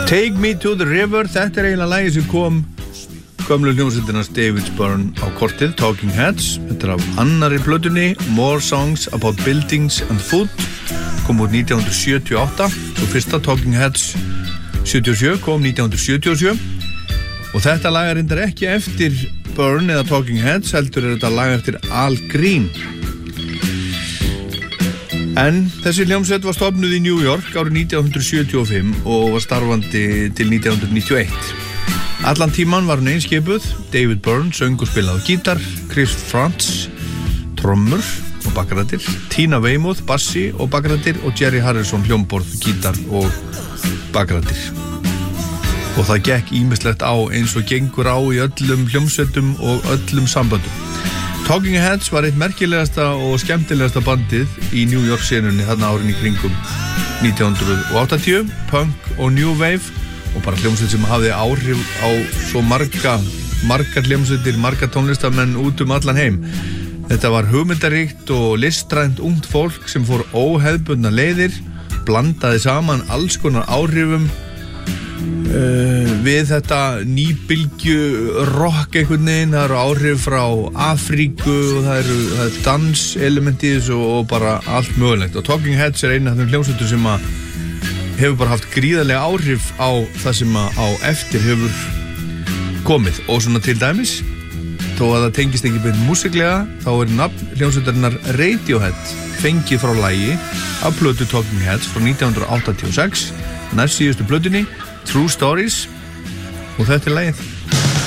Take Me to the River, þetta eiginlega lagi sem kom gömlu hljómsveitarnar David Byrne á kortið, Talking Heads. Þetta af annarri plötunni, More Songs About Buildings and Food, kom út 1978. Svo fyrsta Talking Heads 77 kom 1977 og þetta lag reyndar ekki eftir Byrne eða Talking Heads, heldur þetta lag eftir Al Green. En þessi hljómsveit var stofnuð í New York árið 1975 og var starfandi til 1991. Allan tíman var hún einskipuð, David Byrne söng og spilaði á gítar, Chris Frantz trommur og bakrættir, Tina Weymouth bassi og bakrættir og Jerry Harrison hljómborð, gítar og bakrættir. Og það gekk ýmislegt á eins og gengur á í öllum hljómsveitum og öllum samböndum. Talking Heads var eitt merkilegasta og skemmtilegasta bandið í New York senunni þarna árin í kringum 1980, punk og new wave og bara hljómsveit sem hafði áhrif á svo margar hljómsveitir, margar tónlistamenn út allan heim. Þetta var hugmyndaríkt og listrænt ungt fólk sem fór óhefðbundna leiðir, blandaði saman alls konar áhrifum við þetta nýbylgju rock einhvern veginn. Það eru áhrif frá Afríku og það er danselement í þessu og bara allt mögulegt. Og Talking Heads er einu af þeim hljómsveitum sem hefur bara haft gríðarlega áhrif á það sem á eftir hefur komið. Og svona til dæmis, þó að það tengist ekki beint músiklega, þá er nafn hljómsveitarinnar Radiohead fengið frá lagi af plötu Talking Heads frá 1986, næst síðustu plötunni True Stories og þetta er lagið.